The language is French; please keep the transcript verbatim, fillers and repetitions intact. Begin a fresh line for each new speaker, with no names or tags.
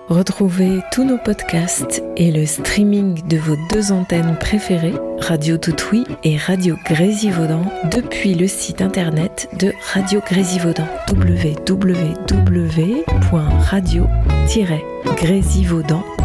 Retrouvez tous nos podcasts et le streaming de vos deux antennes préférées, Radio Toutouille et Radio Grésivaudan, depuis le site internet de Radio Grésivaudan, w w w point radio tiret grésivaudan point com.